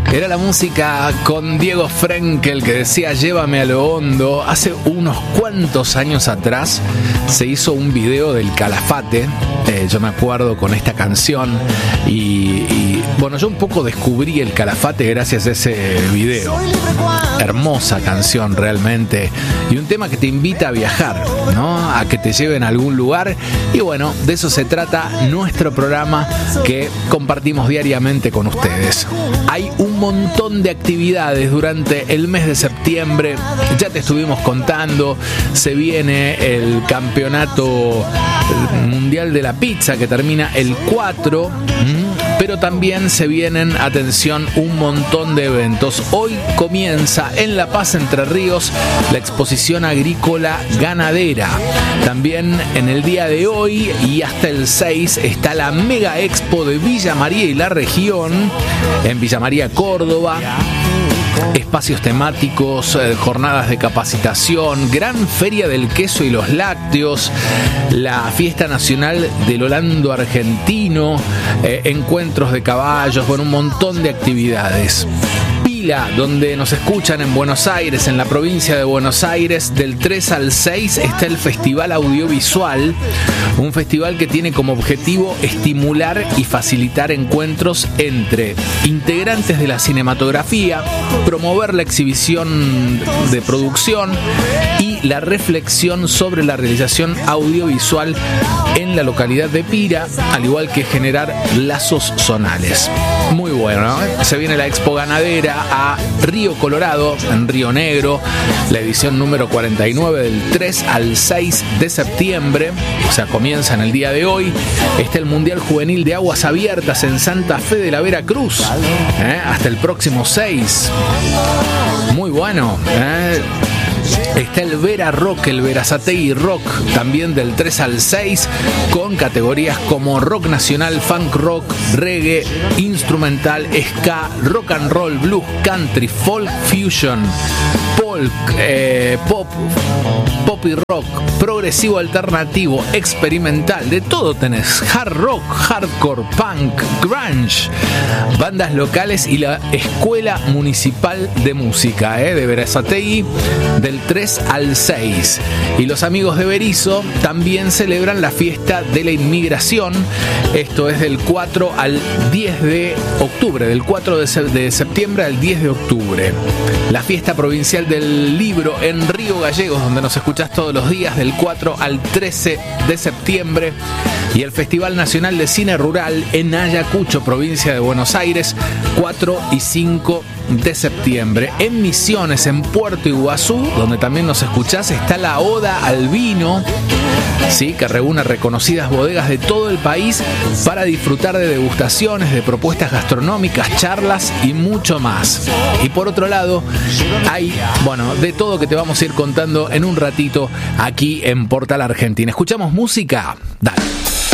Era la música con Diego Frenkel que decía llévame a lo hondo. Hace unos cuantos años atrás se hizo un video del Calafate, yo me acuerdo, con esta canción y bueno, yo un poco descubrí el Calafate gracias a ese video. Hermosa canción realmente, y un tema que te invita a viajar, ¿no? A que te lleven a algún lugar, y bueno, de eso se trata nuestro programa que compartimos diariamente con ustedes. Hay un montón de actividades durante el mes de septiembre, ya te estuvimos contando, se viene el campeonato mundial de la pizza que termina el 4, pero también se vienen, atención, un montón de eventos. Hoy comienza en La Paz, Entre Ríos, la exposición agrícola ganadera. También en el día de hoy y hasta el 6 está la Mega Expo de Villa María y la región, en Villa María, Córdoba. Espacios temáticos, jornadas de capacitación, gran feria del queso y los lácteos, la fiesta nacional del Holando argentino, encuentros de caballos, bueno, un montón de actividades. Donde nos escuchan en Buenos Aires, en la provincia de Buenos Aires, del 3 al 6 está el Festival Audiovisual, un festival que tiene como objetivo estimular y facilitar encuentros entre integrantes de la cinematografía, promover la exhibición de producción y la reflexión sobre la realización audiovisual en la localidad de Pira, al igual que generar lazos zonales. Muy bueno, ¿no? Se viene la Expo Ganadera a Río Colorado, en Río Negro, la edición número 49 del 3 al 6 de septiembre, o sea, comienza en el día de hoy. Está el Mundial Juvenil de Aguas Abiertas en Santa Fe de la Vera Cruz, hasta el próximo 6. Muy bueno, Está el Vera Rock, el Verazategui Rock, también del 3 al 6, con categorías como rock nacional, funk rock, reggae, instrumental, ska, rock and roll, blues, country, folk fusion, folk, pop y rock, progresivo alternativo, experimental, de todo tenés, hard rock, hardcore, punk, grunge, bandas locales y la Escuela Municipal de Música de Verazategui del 3 al 6. Y los amigos de Berizo también celebran la fiesta de la inmigración. Esto es del 4 al 10 de octubre, del 4 de septiembre al 10 de octubre. La fiesta provincial del libro en Río Gallegos, donde nos escuchás todos los días, del 4 al 13 de septiembre. Y el Festival Nacional de Cine Rural en Ayacucho, provincia de Buenos Aires, 4 y 5 de septiembre. En Misiones, en Puerto Iguazú, donde también nos escuchás, está la Oda al Vino, ¿sí?, que reúne reconocidas bodegas de todo el país para disfrutar de degustaciones, de propuestas gastronómicas, charlas y mucho más. Y por otro lado, hay, bueno, de todo que te vamos a ir contando en un ratito aquí en Portal Argentina. ¿Escuchamos música? Dale.